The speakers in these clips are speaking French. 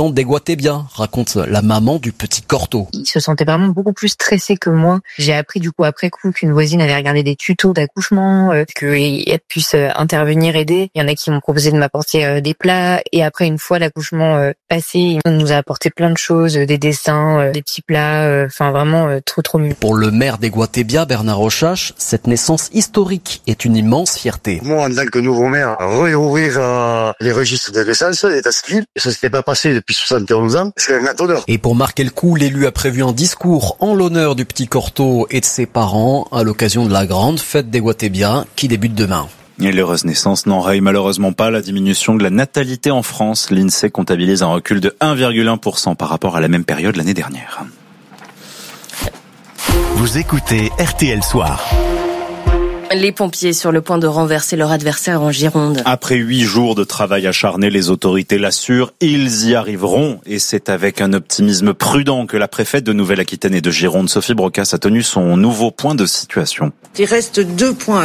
habitants d'Eguatebia, raconte la maman du petit Corto. Il se sentait vraiment beaucoup plus stressé que moi. J'ai appris du coup après coup qu'une voisine avait regardé des tutos d'accouchement, qu'elle puisse intervenir, aider. Il y en a qui m'ont proposé de m'apporter des plats, et après une fois l'accouchement passé, on nous a apporté plein de choses, des dessins, des petits plats, enfin vraiment trop mieux. Pour le maire d'Eguatebia, Bernard Rochache, cette naissance historique est une immense fierté. Moi, en tant que nouveau maire, réouvrir les registres de naissance, l'état civil, ça s'était pas passé depuis 71 ans, c'est un grand honneur. Et pour marquer le coup, l'élu a prévu un discours en l'honneur du petit Corto et de ses parents à l'occasion de la grande fête d'Eguatebia qui débute demain. Et l'heureuse naissance n'enraye malheureusement pas la diminution de la natalité en France. L'INSEE comptabilise un recul de 1,1% par rapport à la même période l'année dernière. Vous écoutez RTL Soir. Les pompiers sur le point de renverser leur adversaire en Gironde. Après 8 jours de travail acharné, les autorités l'assurent, ils y arriveront. Et c'est avec un optimisme prudent que la préfète de Nouvelle-Aquitaine et de Gironde, Sophie Brocasse, a tenu son nouveau point de situation. Il reste 2 points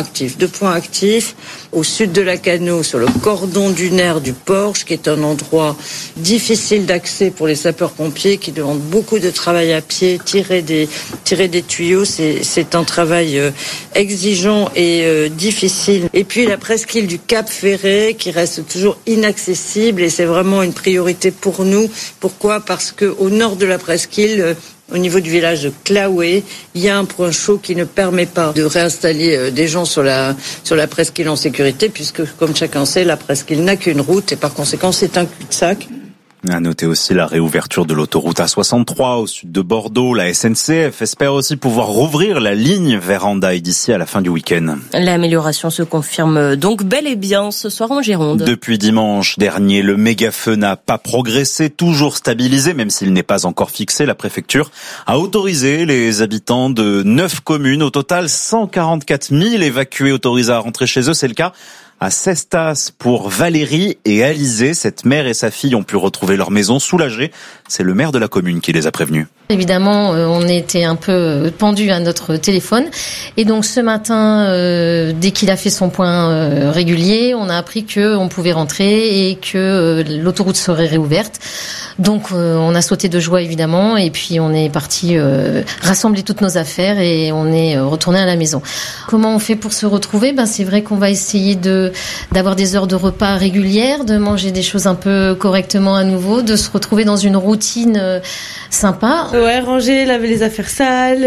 actifs au sud de la Cano, sur le cordon dunaire du Porche, qui est un endroit difficile d'accès pour les sapeurs-pompiers, qui demande beaucoup de travail à pied, tirer des tuyaux, c'est un travail exigeant et difficile. Et puis la presqu'île du Cap Ferret qui reste toujours inaccessible, et c'est vraiment une priorité pour nous. Pourquoi ? Parce que au nord de la presqu'île, au niveau du village de Claoué, il y a un point chaud qui ne permet pas de réinstaller des gens sur la presqu'île en sécurité, puisque comme chacun sait, la presqu'île n'a qu'une route et par conséquent c'est un cul-de-sac. À noter aussi la réouverture de l'autoroute A63 au sud de Bordeaux. La SNCF espère aussi pouvoir rouvrir la ligne vers Hendaye d'ici à la fin du week-end. L'amélioration se confirme donc bel et bien ce soir en Gironde. Depuis dimanche dernier, le méga-feu n'a pas progressé, toujours stabilisé, même s'il n'est pas encore fixé. La préfecture a autorisé les habitants de 9 communes. Au total, 144 000 évacués autorisés à rentrer chez eux. C'est le cas à Cestas pour Valérie et Alizé. Cette mère et sa fille ont pu retrouver leur maison soulagées. C'est le maire de la commune qui les a prévenus. Évidemment, on était un peu pendus à notre téléphone. Et donc ce matin, dès qu'il a fait son point régulier, on a appris qu'on pouvait rentrer et que l'autoroute serait réouverte. Donc on a sauté de joie évidemment, et puis on est parti rassembler toutes nos affaires et on est retourné à la maison. Comment on fait pour se retrouver ? C'est vrai qu'on va essayer d'avoir des heures de repas régulières, de manger des choses un peu correctement à nouveau, de se retrouver dans une routine sympa. Ouais, ranger, laver les affaires sales,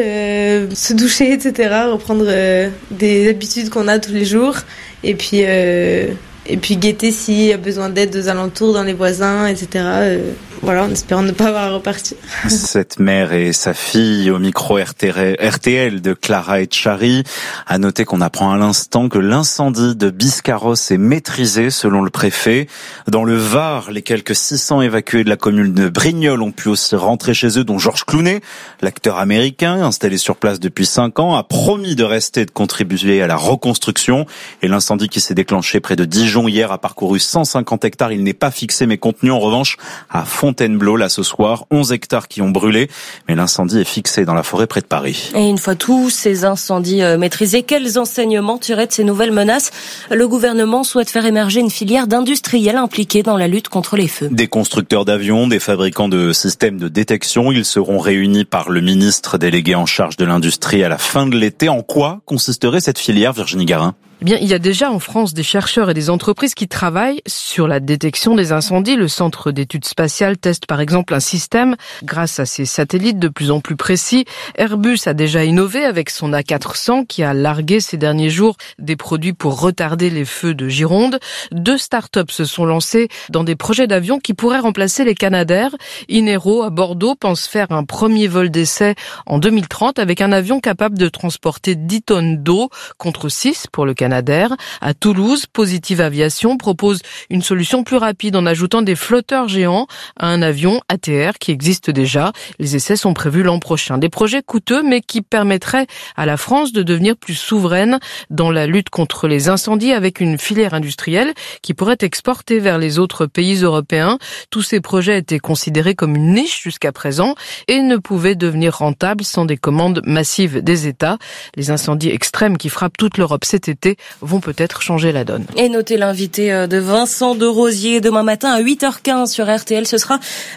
se doucher, etc. Reprendre des habitudes qu'on a tous les jours. Et puis guetter s'il y a besoin d'aide aux alentours, dans les voisins, etc. Voilà, en espérant ne pas avoir à repartir. Cette mère et sa fille au micro RTL de Clara Etchari. À noter qu'on apprend à l'instant que l'incendie de Biscarros est maîtrisé selon le préfet. Dans le Var, les quelques 600 évacués de la commune de Brignoles ont pu aussi rentrer chez eux, dont Georges Clooney, l'acteur américain installé sur place depuis 5 ans, a promis de rester et de contribuer à la reconstruction. Et l'incendie qui s'est déclenché près de Dijon hier a parcouru 150 hectares. Il n'est pas fixé mais contenu en revanche à Fontainebleau, là ce soir, 11 hectares qui ont brûlé, mais l'incendie est fixé dans la forêt près de Paris. Et une fois tous ces incendies maîtrisés, quels enseignements tirer de ces nouvelles menaces ? Le gouvernement souhaite faire émerger une filière d'industriels impliqués dans la lutte contre les feux. Des constructeurs d'avions, des fabricants de systèmes de détection, ils seront réunis par le ministre délégué en charge de l'industrie à la fin de l'été. En quoi consisterait cette filière, Virginie Garin ? Eh bien, il y a déjà en France des chercheurs et des entreprises qui travaillent sur la détection des incendies. Le Centre d'études spatiales teste par exemple un système grâce à ses satellites de plus en plus précis. Airbus a déjà innové avec son A400 qui a largué ces derniers jours des produits pour retarder les feux de Gironde. 2 startups se sont lancées dans des projets d'avions qui pourraient remplacer les Canadair. Inero à Bordeaux pense faire un premier vol d'essai en 2030 avec un avion capable de transporter 10 tonnes d'eau contre 6 pour le Canadair. À Toulouse, Positive Aviation propose une solution plus rapide en ajoutant des flotteurs géants à un avion ATR qui existe déjà. Les essais sont prévus l'an prochain. Des projets coûteux mais qui permettraient à la France de devenir plus souveraine dans la lutte contre les incendies avec une filière industrielle qui pourrait exporter vers les autres pays européens. Tous ces projets étaient considérés comme une niche jusqu'à présent et ne pouvaient devenir rentables sans des commandes massives des États. Les incendies extrêmes qui frappent toute l'Europe cet été vont peut-être changer la donne. Et notez l'invité de Vincent de Rosier demain matin à 8h15 sur RTL. Ce sera